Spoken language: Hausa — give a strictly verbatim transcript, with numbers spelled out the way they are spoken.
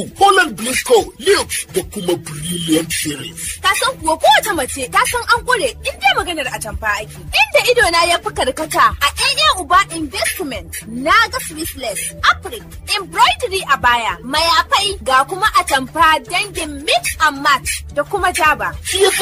Holland Blisco, Lux da kuma Brilliant Series. Ka san kuwa kowace mace ta san an kure in dai maganar atamfa ake. Inda ido na ya fi karkata a ƴaƴa uba investment na ga Swissless, Afrik, embroidery a baya, mayafai ga kuma atamfa dangin mix and match da kuma jaba.